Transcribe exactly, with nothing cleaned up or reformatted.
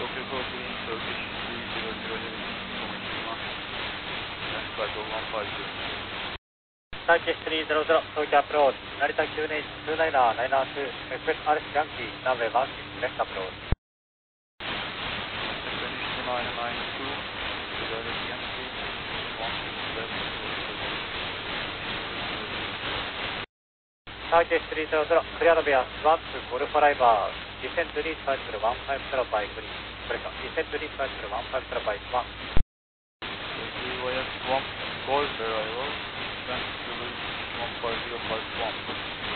Tokyo Clean Turkish three zero zero heading coming to one. Next flight of one five zero. Turkish three zero zero, Tokyo approach. Narita Q N H two niner, niner two, expect Alice Yankee, runway one six, left approach. Finish two niner niner two, Alice Yankee, one six left. Turkish three zero zero, clear Novias one to Golf Arrival. Descend to reach Cycle one five zero by three. Correct. Descend to reach Cycle one five zero by one. Three Y X one, Golf Arrival. Descend to reach one five zero by one.